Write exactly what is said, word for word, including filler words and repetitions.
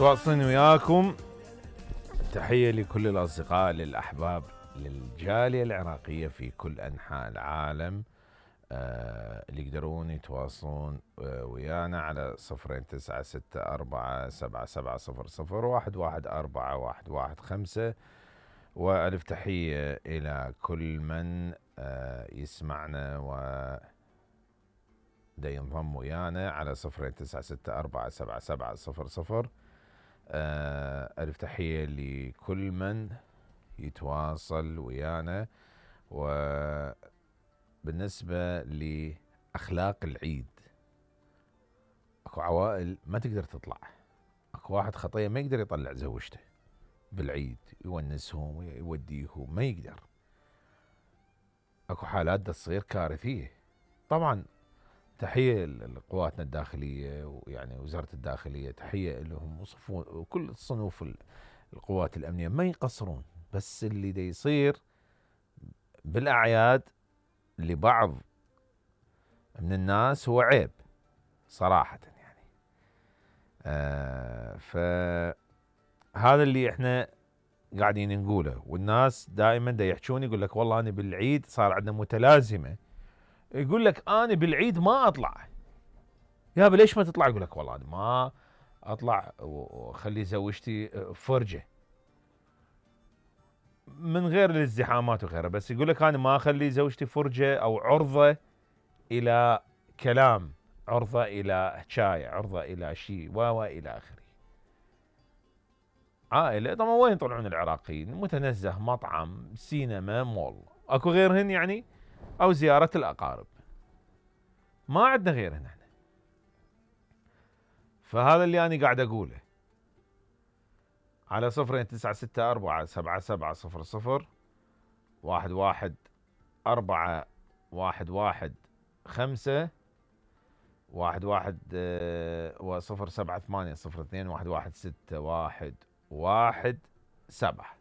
متواصلين وياكم. تحية لكل الأصدقاء للأحباب للجالية العراقية في كل أنحاء العالم، آه اللي يقدرون يتواصلون آه ويانا على صفرين تسعة ستة أربعة سبعة سبعة صفر صفر واحد واحد أربعة واحد واحد خمسة. وألف تحية إلى كل من آه يسمعنا و دا ينضم ويانا على صفرين تسعة ستة أربعة سبعة سبعة صفر صفر. ألف تحية لكل من يتواصل ويانا. وبالنسبة لأخلاق العيد، أكو عوائل ما تقدر تطلع، أكو واحد خطية ما يقدر يطلع زوجته بالعيد يونسهم ويوديهم، ما يقدر. أكو حالات تصير كارثية. طبعا تحية لقواتنا الداخلية ويعني وزارة الداخلية، تحية لهم وكل صنوف القوات الأمنية، ما يقصرون. بس اللي دا يصير بالأعياد لبعض من الناس هو عيب صراحة يعني. آه فهذا اللي احنا قاعدين نقوله، والناس دائما دا يحجون يقول لك والله أنا بالعيد صار عندنا متلازمة، يقول لك أنا بالعيد ما أطلع. يا ليش ما تطلع؟ يقول لك والله أنا ما أطلع وخلي زوجتي فرجة من غير الازدحامات وغيره، بس يقول لك أنا ما أخلي زوجتي فرجة أو عرضة إلى كلام، عرضة إلى حكاية، عرضة إلى شيء و إلى آخره. عائلة طبعا وين يطلعون العراقيين؟ متنزه، مطعم، سينما، مول، أكو غيرهن يعني؟ أو زيارة الأقارب، ما عندنا غيرهن احنا. فهذا اللي أنا قاعد أقوله على صفرين تسعة ستة أربعة سبعة سبعة صفر صفر واحد واحد أربعة واحد واحد خمسة واحد واحد وصفر سبعة ثمانية صفر اثنين واحد واحد ستة واحد واحد سبعة.